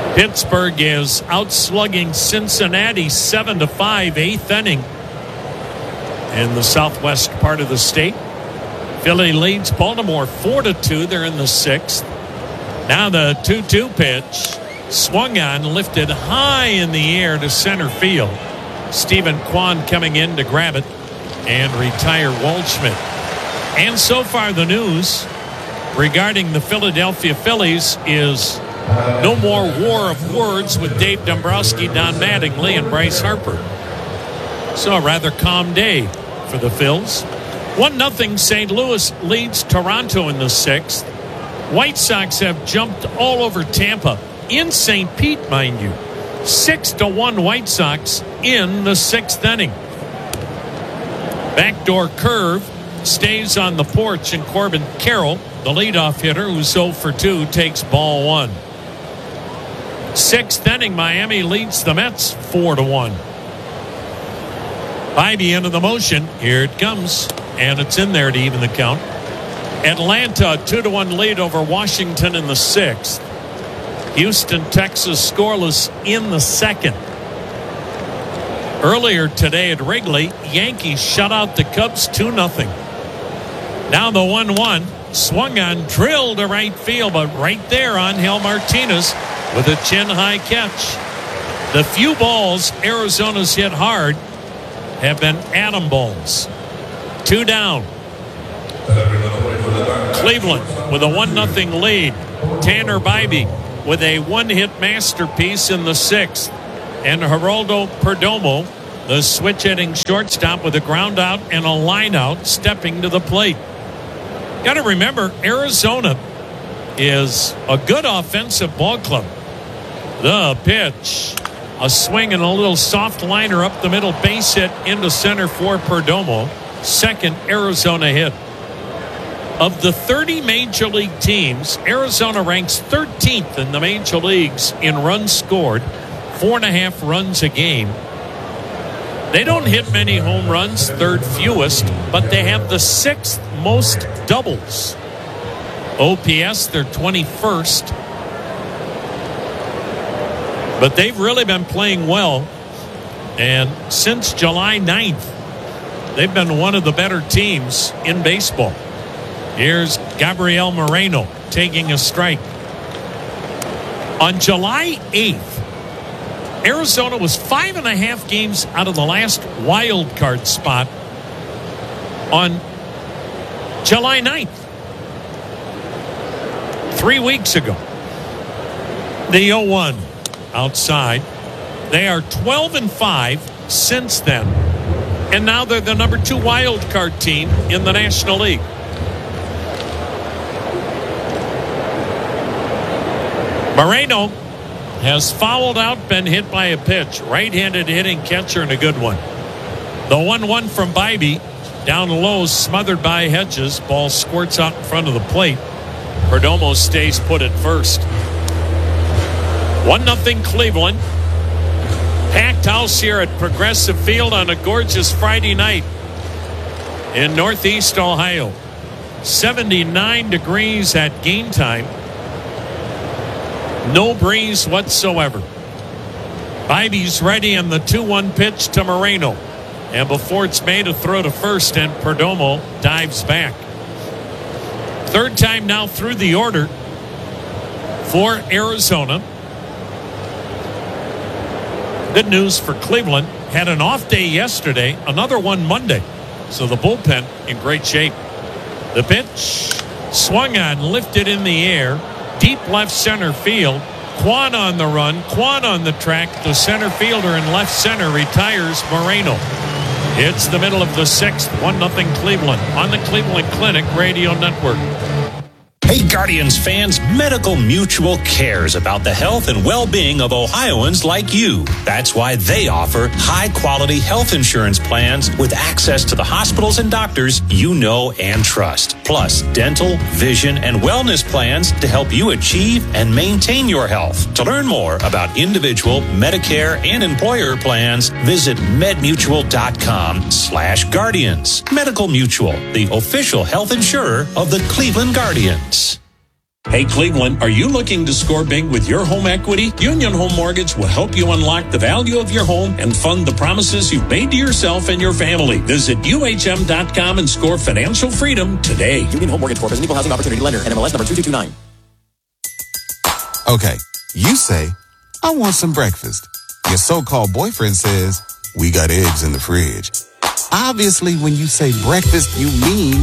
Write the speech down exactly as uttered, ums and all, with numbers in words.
Pittsburgh is outslugging Cincinnati seven to five, eighth inning in the southwest part of the state. Philly leads Baltimore four to two. They're in the sixth. Now the two two pitch swung on, lifted high in the air to center field. Stephen Kwan coming in to grab it and retire Waldschmidt. And so far the news regarding the Philadelphia Phillies is no more war of words with Dave Dombrowski, Don Mattingly, and Bryce Harper. So a rather calm day for the Phils. one nothing Saint Louis leads Toronto in the sixth. White Sox have jumped all over Tampa in Saint Pete, mind you. six to one White Sox in the sixth inning. Backdoor curve stays on the porch, and Corbin Carroll, the leadoff hitter, who's oh for two, takes ball one. Sixth inning, Miami leads the Mets four to one. Bibee into the motion. Here it comes, and it's in there to even the count. Atlanta two to one lead over Washington in the sixth. Houston, Texas scoreless in the second. Earlier today at Wrigley, Yankees shut out the Cubs two nothing. Now the one one swung on, drilled to right field, but right there, Angel Martinez with a chin-high catch. The few balls Arizona's hit hard have been atom balls. Two down. Cleveland with a one nothing lead. Tanner Bibee with a one-hit masterpiece in the sixth. And Geraldo Perdomo, the switch-hitting shortstop, with a ground out and a line out, stepping to the plate. Got to remember, Arizona is a good offensive ball club. The pitch, a swing and a little soft liner up the middle, base hit into center for Perdomo. Second Arizona hit. Of the thirty major league teams, Arizona ranks thirteenth in the major leagues in runs scored, four and a half runs a game. They don't hit many home runs, third fewest, but they have the sixth most doubles. O P S, they're twenty-first. But they've really been playing well. And since July ninth, they've been one of the better teams in baseball. Here's Gabriel Moreno taking a strike. On July eighth, Arizona was five and a half games out of the last wild card spot. On July ninth, three weeks ago, the oh one outside. They are twelve and five since then, and now they're the number two wild card team in the National League. Moreno has fouled out, been hit by a pitch. Right-handed hitting catcher and a good one. The one one from Bibee, down low, smothered by Hedges. Ball squirts out in front of the plate. Perdomo stays put at first. one nothing Cleveland. Packed house here at Progressive Field on a gorgeous Friday night in Northeast Ohio. seventy-nine degrees at game time. No breeze whatsoever. Bibee's ready on the two one pitch to Moreno. And before it's made, a throw to first, and Perdomo dives back. Third time now through the order for Arizona. Good news for Cleveland. Had an off day yesterday, another one Monday. So the bullpen in great shape. The pitch swung on, lifted in the air. Deep left center field. Kwan on the run. Kwan on the track. The center fielder in left center retires Moreno. It's the middle of the sixth. one nothing Cleveland on the Cleveland Clinic Radio Network. Hey, Guardians fans, Medical Mutual cares about the health and well-being of Ohioans like you. That's why they offer high-quality health insurance plans with access to the hospitals and doctors you know and trust. Plus, dental, vision, and wellness plans to help you achieve and maintain your health. To learn more about individual, Medicare, and employer plans, visit medmutual.com slash guardians. Medical Mutual, the official health insurer of the Cleveland Guardians. Hey, Cleveland, are you looking to score big with your home equity? Union Home Mortgage will help you unlock the value of your home and fund the promises you've made to yourself and your family. Visit U H M dot com and score financial freedom today. Union Home Mortgage Corp is an equal housing opportunity lender. N M L S number two two two nine. Okay, you say, I want some breakfast. Your so-called boyfriend says, we got eggs in the fridge. Obviously, when you say breakfast, you mean